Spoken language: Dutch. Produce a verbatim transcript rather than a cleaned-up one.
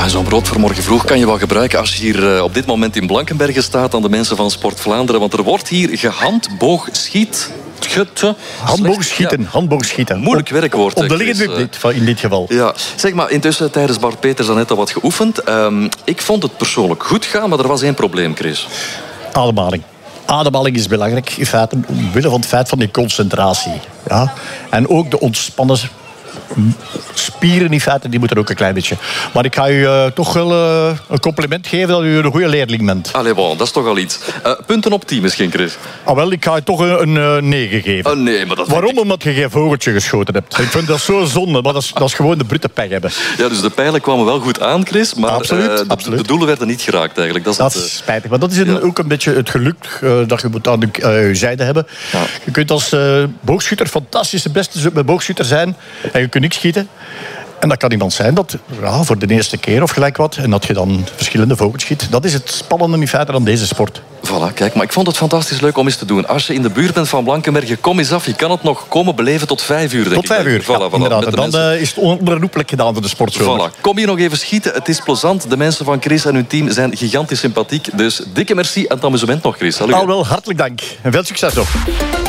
Ja, zo'n brood voor morgen vroeg kan je wel gebruiken als je hier uh, op dit moment in Blankenberge staat aan de mensen van Sport Vlaanderen. Want er wordt hier gehandboogschiet. Handboogschieten, ja. handboogschieten. Moeilijk werkwoord. Op, op de liggende dit, in dit geval. Ja. Zeg maar, intussen tijdens Bart Peters dan net al wat geoefend. Um, ik vond het persoonlijk goed gaan, maar er was één probleem, Chris. Ademhaling. Ademhaling is belangrijk, in feite, omwille van het feit van die concentratie. Ja? En ook de ontspannen spieren, in feite, die moeten ook een klein beetje. Maar ik ga u uh, toch wel uh, een compliment geven dat u een goede leerling bent. Allee, bon, dat is toch al iets. Uh, punten op tien misschien, Chris? Ah, wel, ik ga u toch een, een uh, negen geven. Oh, nee, maar dat Waarom? ik... Omdat je geen vogeltje geschoten hebt. Ik vind dat zo zonde, maar dat is, dat is gewoon de brute pech hebben. Ja, dus de pijlen kwamen wel goed aan, Chris, maar absoluut, uh, de, absoluut. de doelen werden niet geraakt eigenlijk. Dat is, dat het, is spijtig, maar dat is een, ja. ook een beetje het geluk uh, dat je moet aan de, uh, je zijde hebben. Ja. Je kunt als uh, boogschutter fantastisch de beste boogschutter zijn en je kunt niks schieten. En dat kan iemand zijn dat ja, voor de eerste keer of gelijk wat, en dat je dan verschillende vogels schiet. Dat is het spannende in feite aan deze sport. Voilà, kijk, maar ik vond het fantastisch leuk om eens te doen. Als je in de buurt bent van Blankenberge, kom eens af. Je kan het nog komen beleven tot vijf uur, denk tot vijf uur, ik. Voilà, ja, voilà, inderdaad. en dan uh, is het onherroepelijk gedaan voor de sportzomer. Voilà. Kom hier nog even schieten. Het is plezant. De mensen van Chris en hun team zijn gigantisch sympathiek. Dus dikke merci aan het amusement nog, Chris. Al wel, hartelijk dank. En veel succes nog.